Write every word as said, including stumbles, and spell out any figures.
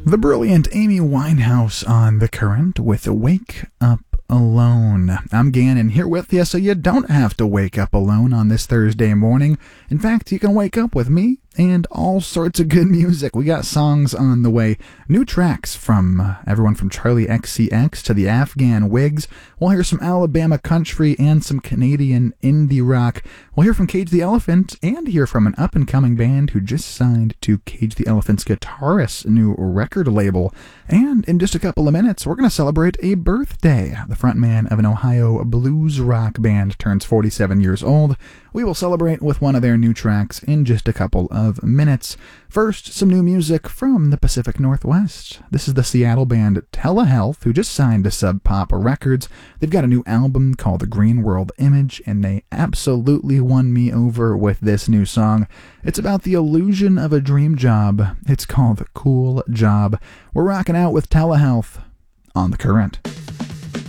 The brilliant Amy Winehouse on The Current with Wake Up Alone. I'm Gannon here with you, so you don't have to wake up alone on this Thursday morning. In fact, you can wake up with me and all sorts of good music. We got songs on the way, new tracks from uh, everyone from Charlie X C X to the Afghan Wigs. We'll hear some Alabama country and some Canadian indie rock. We'll hear from Cage the Elephant and hear from an up-and-coming band who just signed to Cage the Elephant's guitarist's new record label. And in just a couple of minutes, we're going to celebrate a birthday. The frontman of an Ohio blues rock band turns forty-seven years old. We will celebrate with one of their new tracks in just a couple of minutes. First, some new music from the Pacific Northwest. This is the Seattle band Telehealth, who just signed to Sub Pop Records. They've got a new album called The Green World Image, and they absolutely won me over with this new song. It's about the illusion of a dream job. It's called Cool Job. We're rocking out with Telehealth on The Current.